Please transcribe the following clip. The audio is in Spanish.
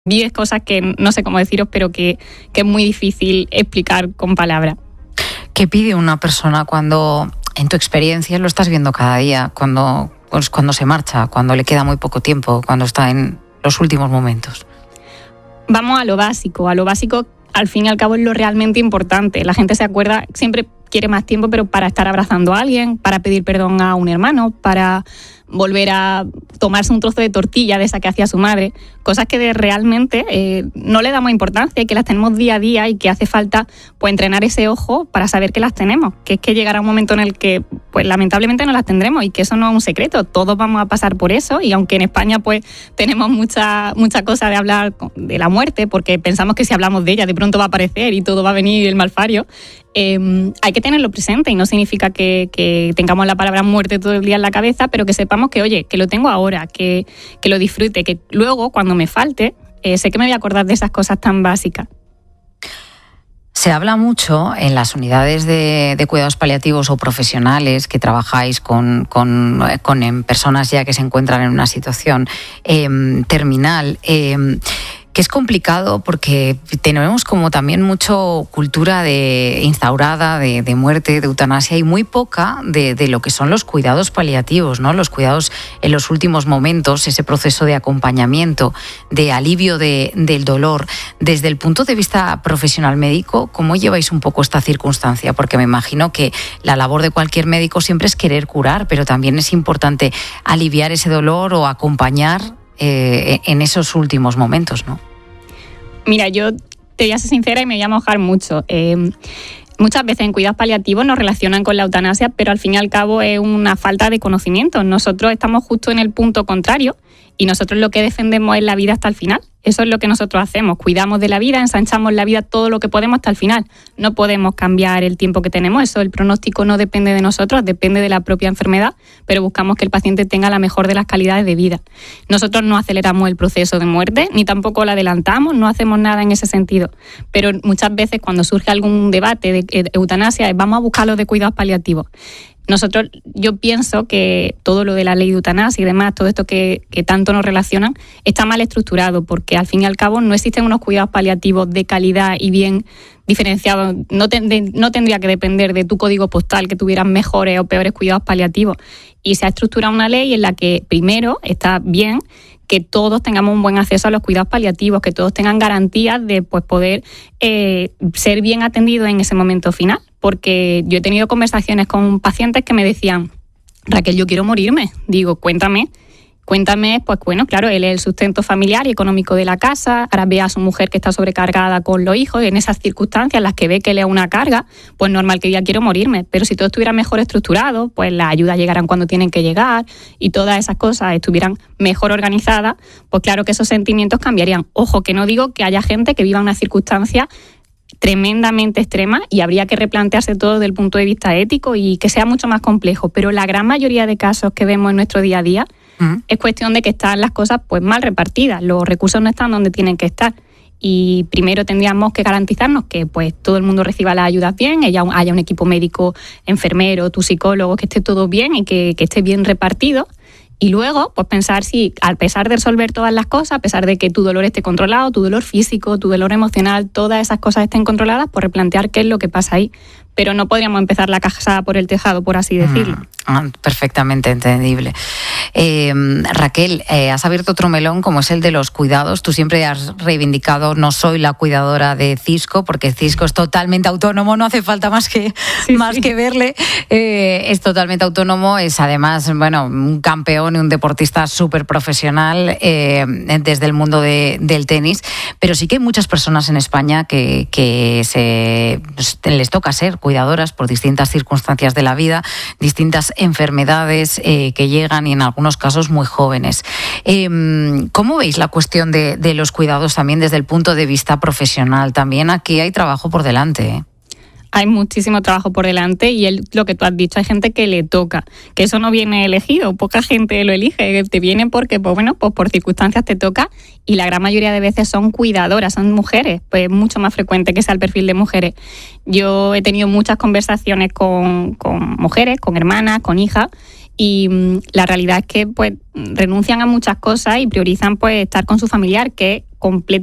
vives cosas que no sé cómo deciros, pero que es muy difícil explicar con palabras. ¿Qué pide una persona cuando, en tu experiencia, lo estás viendo cada día, cuando se marcha, cuando le queda muy poco tiempo, cuando está en los últimos momentos? Vamos a lo básico. Al fin y al cabo es lo realmente importante. La gente se acuerda, siempre quiere más tiempo, pero para estar abrazando a alguien, para pedir perdón a un hermano, para volver a tomarse un trozo de tortilla de esa que hacía su madre, cosas que realmente no le damos importancia y que las tenemos día a día y que hace falta pues entrenar ese ojo para saber que las tenemos, que es que llegará un momento en el que pues lamentablemente no las tendremos y que eso no es un secreto, todos vamos a pasar por eso y aunque en España pues tenemos mucha cosa de hablar de la muerte porque pensamos que si hablamos de ella de pronto va a aparecer y todo va a venir el malfario, hay que tenerlo presente y no significa que tengamos la palabra muerte todo el día en la cabeza, pero que sepamos que, oye, que lo tengo ahora, que lo disfrute, que luego, cuando me falte, sé que me voy a acordar de esas cosas tan básicas. Se habla mucho en las unidades de cuidados paliativos o profesionales que trabajáis con personas ya que se encuentran en una situación terminal, que es complicado porque tenemos como también mucho cultura instaurada de muerte, de eutanasia y muy poca de lo que son los cuidados paliativos, ¿no? Los cuidados en los últimos momentos, ese proceso de acompañamiento, de alivio del dolor. Desde el punto de vista profesional médico, ¿cómo lleváis un poco esta circunstancia? Porque me imagino que la labor de cualquier médico siempre es querer curar, pero también es importante aliviar ese dolor o acompañar en esos últimos momentos, ¿no? Mira, yo te voy a ser sincera y me voy a mojar mucho. Muchas veces en cuidados paliativos nos relacionan con la eutanasia, pero al fin y al cabo es una falta de conocimiento. Nosotros estamos justo en el punto contrario y nosotros lo que defendemos es la vida hasta el final. Eso es lo que nosotros hacemos, cuidamos de la vida, ensanchamos la vida todo lo que podemos hasta el final. No podemos cambiar el tiempo que tenemos, eso, el pronóstico no depende de nosotros, depende de la propia enfermedad, pero buscamos que el paciente tenga la mejor de las calidades de vida. Nosotros no aceleramos el proceso de muerte, ni tampoco lo adelantamos, no hacemos nada en ese sentido. Pero muchas veces cuando surge algún debate de eutanasia, vamos a buscar los de cuidados paliativos. Yo pienso que todo lo de la ley de eutanasia y demás, todo esto que tanto nos relacionan, está mal estructurado porque al fin y al cabo no existen unos cuidados paliativos de calidad y bien diferenciados. No tendría que depender de tu código postal que tuvieran mejores o peores cuidados paliativos. Y se ha estructurado una ley en la que primero está bien que todos tengamos un buen acceso a los cuidados paliativos, que todos tengan garantías de pues, poder ser bien atendidos en ese momento final. Porque yo he tenido conversaciones con pacientes que me decían, Raquel, yo quiero morirme. Digo, cuéntame, pues bueno, claro, él es el sustento familiar y económico de la casa, ahora ve a su mujer que está sobrecargada con los hijos, en esas circunstancias en las que ve que le es una carga, pues normal que diga quiero morirme, pero si todo estuviera mejor estructurado, pues las ayudas llegarán cuando tienen que llegar y todas esas cosas estuvieran mejor organizadas, pues claro que esos sentimientos cambiarían. Ojo, que no digo que haya gente que viva una circunstancia tremendamente extrema y habría que replantearse todo desde el punto de vista ético y que sea mucho más complejo, pero la gran mayoría de casos que vemos en nuestro día a día es cuestión de que están las cosas pues mal repartidas, los recursos no están donde tienen que estar y primero tendríamos que garantizarnos que pues todo el mundo reciba las ayudas bien, haya un equipo médico, enfermero, tu psicólogo, que esté todo bien y que esté bien repartido. Y luego, pues pensar si, a pesar de resolver todas las cosas, a pesar de que tu dolor esté controlado, tu dolor físico, tu dolor emocional, todas esas cosas estén controladas, pues replantear qué es lo que pasa ahí. Pero no podríamos empezar la casa por el tejado, por así decirlo. Perfectamente entendible. Raquel, has abierto otro melón como es el de los cuidados. Tú siempre has reivindicado, no soy la cuidadora de Cisco, porque Cisco es totalmente autónomo, no hace falta más que verle. Es totalmente autónomo, es además un campeón y un deportista súper profesional desde el mundo del tenis. Pero sí que hay muchas personas en España que les toca ser cuidadoras por distintas circunstancias de la vida, distintas enfermedades que llegan y en algunos casos muy jóvenes. ¿Cómo veis la cuestión de los cuidados también desde el punto de vista profesional? También aquí hay trabajo por delante, Hay muchísimo trabajo por delante y lo que tú has dicho, hay gente que le toca, que eso no viene elegido, poca gente lo elige, te viene porque pues por circunstancias te toca y la gran mayoría de veces son cuidadoras, son mujeres, pues es mucho más frecuente que sea el perfil de mujeres. Yo he tenido muchas conversaciones con mujeres, con hermanas, con hijas y la realidad es que pues renuncian a muchas cosas y priorizan pues estar con su familiar, que es completamente